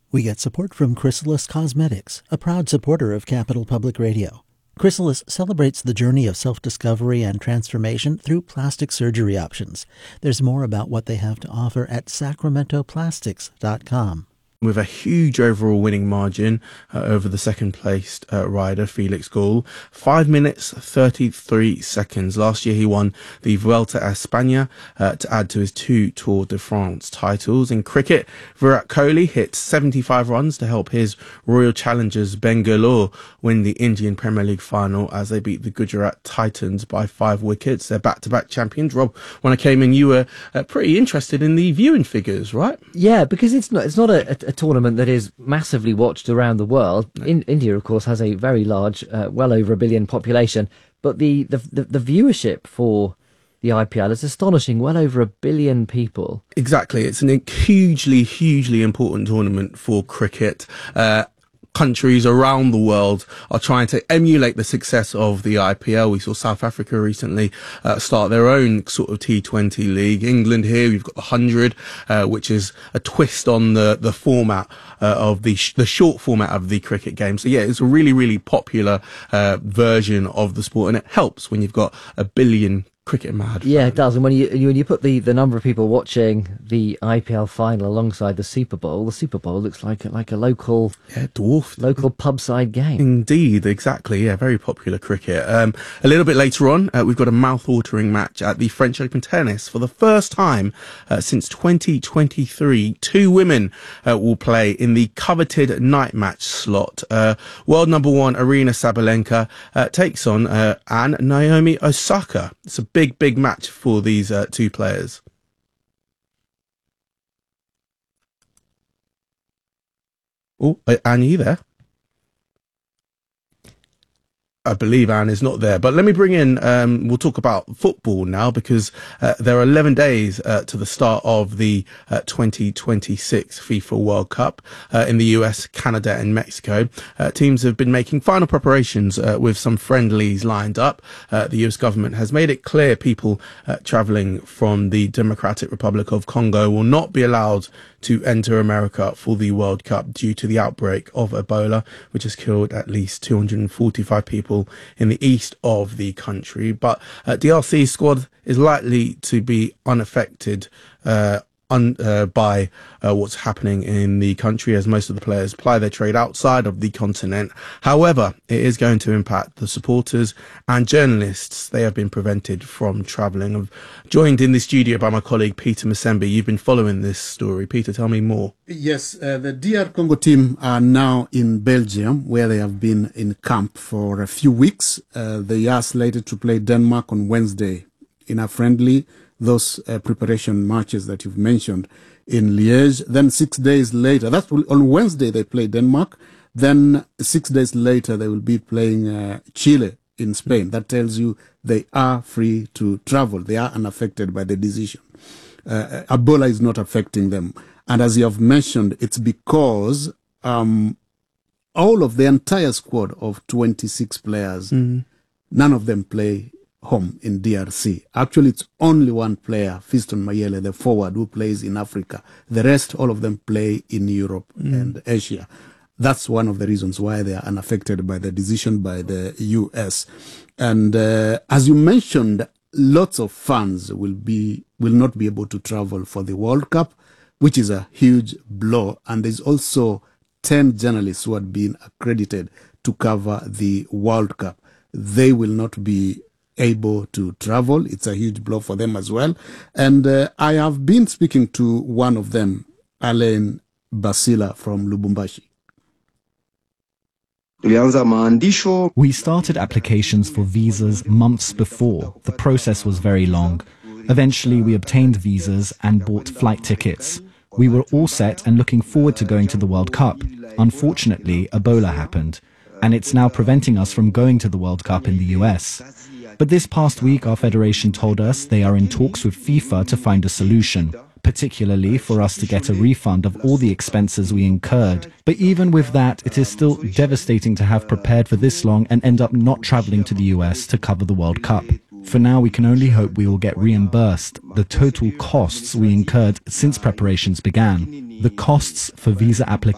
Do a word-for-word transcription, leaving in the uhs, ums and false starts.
We get support from Chrysalis Cosmetics, a proud supporter of Capital Public Radio. Chrysalis celebrates the journey of self-discovery and transformation through plastic surgery options. There's more about what they have to offer at sacramento plastics dot com. With a huge overall winning margin uh, over the second placed uh, rider, Felix Gall. Five minutes, thirty-three seconds. Last year he won the Vuelta a España uh, to add to his two Tour de France titles. In cricket, Virat Kohli hit seventy-five runs to help his Royal Challengers Bengaluru win the Indian Premier League final as they beat the Gujarat Titans by five wickets. They're back-to-back champions. Rob, when I came in, you were uh, pretty interested in the viewing figures, right? Yeah, because it's not, it's not a, a a tournament that is massively watched around the world. In, India, of course, has a very large, uh, well over a billion population, but the, the, the, the viewership for the I P L is astonishing, well over a billion people. Exactly. It's a hugely, hugely important tournament for cricket. Uh, countries around the world are trying to emulate the success of the I P L. We saw South Africa recently uh, start their own sort of T twenty league. England here, we've got the one hundred, uh, which is a twist on the, the format uh, of the sh- the short format of the cricket game. So yeah, it's a really, really popular uh, version of the sport, and it helps when you've got a billion cricket mad. Yeah, it does. And when you when you put the, the number of people watching the I P L final alongside the Super Bowl, the Super Bowl looks like a, like a local yeah, dwarfed local pub side game. Indeed, exactly. Yeah, very popular cricket. Um, a little bit later on, uh, we've got a mouth-watering match at the French Open tennis for the first time uh, since twenty twenty-three. Two women uh, will play in the coveted night match slot. Uh, world number one Aryna Sabalenka uh, takes on uh, and Naomi Osaka. It's a big, big match for these uh, two players. Oh, Anne, are you there? I believe Anne is not there, but let me bring in, um, we'll talk about football now because uh, there are eleven days uh, to the start of the uh, twenty twenty-six FIFA World Cup uh, in the U S, Canada and Mexico. Uh, teams have been making final preparations uh, with some friendlies lined up. Uh, the U S government has made it clear people uh, travelling from the Democratic Republic of Congo will not be allowed to enter America for the World Cup due to the outbreak of Ebola, which has killed at least two hundred forty-five people in the east of the country. But uh, D R C squad is likely to be unaffected uh, un, uh, by uh, what's happening in the country, as most of the players ply their trade outside of the continent. However, it is going to impact the supporters and journalists. They have been prevented from travelling. I'm joined in the studio by my colleague Peter Musembi. You've been following this story. Peter, tell me more. Yes, uh, the D R Congo team are now in Belgium, where they have been in camp for a few weeks. Uh, they are slated to play Denmark on Wednesday in a friendly, those uh, preparation matches that you've mentioned in Liège. Then six days later, that's on Wednesday they play Denmark. Then six days later they will be playing uh, Chile in Spain. That tells you they are free to travel. They are unaffected by the decision. Uh, Ebola is not affecting them. And as you have mentioned, it's because um, all of the entire squad of twenty-six players, mm. none of them play home in D R C. Actually, it's only one player, Fiston Mayele, the forward, who plays in Africa. The rest, all of them play in Europe mm. and Asia. That's one of the reasons why they are unaffected by the decision by the U S. And uh, as you mentioned, lots of fans will be will not be able to travel for the World Cup, which is a huge blow. And there's also ten journalists who had been accredited to cover the World Cup. They will not be able to travel. It's a huge blow for them as well. And uh, I have been speaking to one of them, Alain Basila from Lubumbashi. We started applications for visas months before. The process was very long. Eventually, we obtained visas and bought flight tickets. We were all set and looking forward to going to the World Cup. Unfortunately, Ebola happened, and it's now preventing us from going to the World Cup in the U S. But this past week, our federation told us they are in talks with FIFA to find a solution, particularly for us to get a refund of all the expenses we incurred. But even with that, it is still devastating to have prepared for this long and end up not traveling to the U S to cover the World Cup. For now, we can only hope we will get reimbursed the total costs we incurred since preparations began. The costs for visa applications